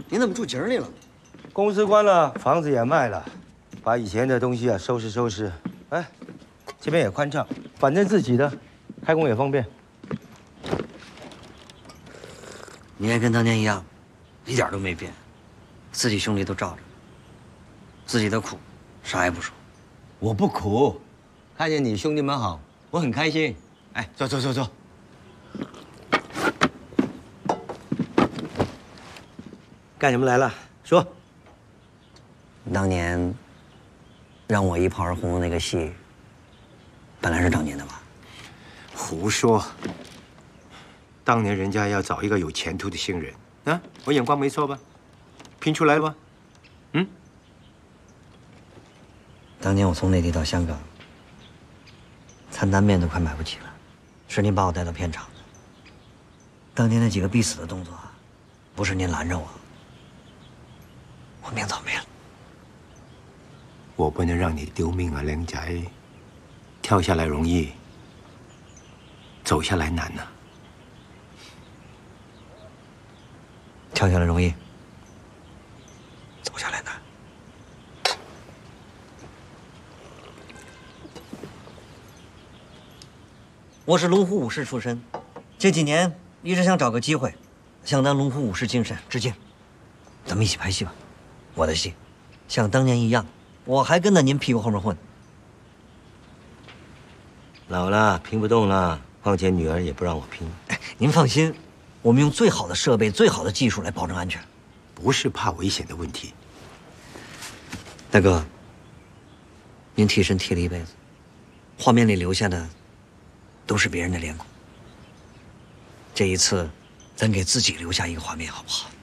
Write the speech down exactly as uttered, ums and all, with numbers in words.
您怎么住井里了？ 公司关了，房子也卖了，把以前的东西啊收拾收拾。哎，这边也宽敞，反正自己的，开工也方便。 你也跟当年一样，一点都没变，自己兄弟都罩着，自己的苦，啥也不说。 我不苦，看见你兄弟们好，我很开心。哎，走走走走。 干什么来了？说。 当年让我一炮而红的那个戏，本来是当年的吧？ 胡说！当年人家要找一个有前途的新人啊，我眼光没错吧？拼出来了吧？嗯。 当年我从内地到香港，餐单面都快买不起了，是您把我带到片场的。当年那几个必死的动作，不是您拦着我，我命早没了。 我不能让你丢命啊，靓仔！跳下来容易，走下来难呐、啊。 跳下来容易，走下来难。我是龙虎武士出身，这几年一直想找个机会，向咱龙虎武士精神致敬。咱们一起拍戏吧，我的戏，像当年一样，我还跟在您屁股后面混。 老了，拼不动了，况且女儿也不让我拼。 哎，您放心，我们用最好的设备、最好的技术来保证安全。 不是怕危险的问题。 大哥，您替身替了一辈子，画面里留下的都是别人的脸孔。这一次，咱给自己留下一个画面，好不好？